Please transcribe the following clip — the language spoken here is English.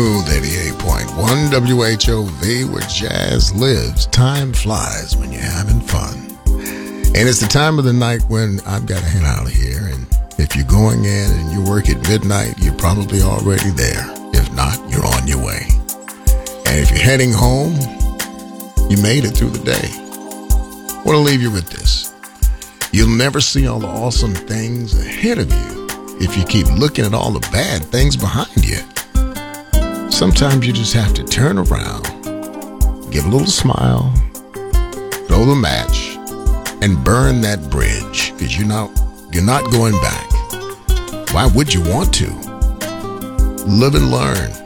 88.1 WHOV, where jazz lives. Time flies when you're having fun. And it's the time of the night when I've got to head out of here. And if you're going in and you work at midnight, you're probably already there. If not, you're on your way. And if you're heading home, you made it through the day. I want to leave you with this. You'll never see all the awesome things ahead of you if you keep looking at all the bad things behind you. Sometimes you just have to turn around, give a little smile, throw the match, and burn that bridge, because you're not going back. Why would you want to? Live and learn.